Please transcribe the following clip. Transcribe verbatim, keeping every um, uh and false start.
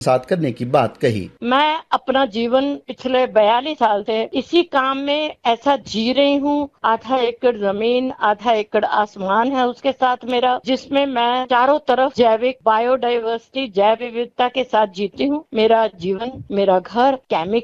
साथ करने की बात कही। मैं अपना जीवन पिछले बयालीस साल से इसी काम में ऐसा जी रही हूँ। आधा एकड़ जमीन, आधा एकड़ आसमान है उसके साथ मेरा, जिसमें मैं चारों तरफ जैविक बायोडाइवर्सिटी, जैव विविधता के साथ जीती हूँ। मेरा जीवन, मेरा घर केमिकल